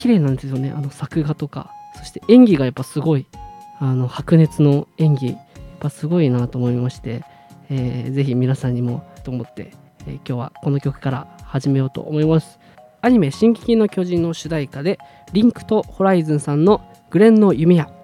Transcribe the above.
綺麗なんですよね。作画とか、そして演技がやっぱすごい、白熱の演技やっぱすごいなと思いまして、ぜひ皆さんにもと思って、今日はこの曲から始めようと思います。アニメ進撃の巨人の主題歌でリンクとホライズンさんのグレンの弓矢。